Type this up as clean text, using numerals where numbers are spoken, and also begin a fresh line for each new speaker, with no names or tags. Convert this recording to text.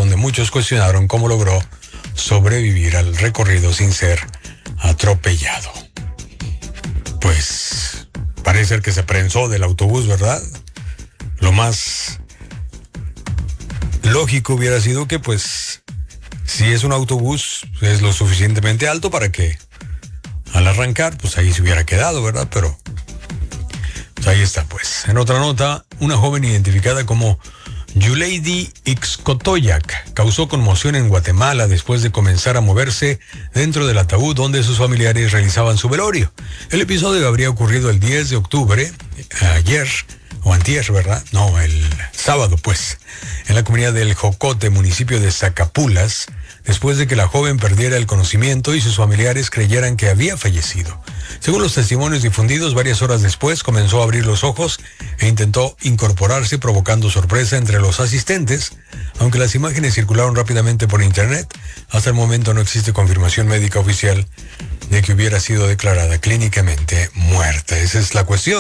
donde muchos cuestionaron cómo logró sobrevivir al recorrido sin ser atropellado. Pues parece ser que se prensó del autobús, ¿verdad? Lo más lógico hubiera sido que, pues, si es un autobús, es lo suficientemente alto para que al arrancar, pues ahí se hubiera quedado, ¿verdad? Pero pues ahí está, pues. En otra nota, una joven identificada como Yuleidi Ixcotoyac causó conmoción en Guatemala después de comenzar a moverse dentro del ataúd donde sus familiares realizaban su velorio. El episodio habría ocurrido el 10 de octubre, ayer, o antier, ¿verdad? No, el sábado, pues, en la comunidad del Jocote, municipio de Zacapulas, después de que la joven perdiera el conocimiento y sus familiares creyeran que había fallecido. Según los testimonios difundidos, varias horas después comenzó a abrir los ojos e intentó incorporarse, provocando sorpresa entre los asistentes. Aunque las imágenes circularon rápidamente por internet, hasta el momento no existe confirmación médica oficial de que hubiera sido declarada clínicamente muerta. Esa es la cuestión.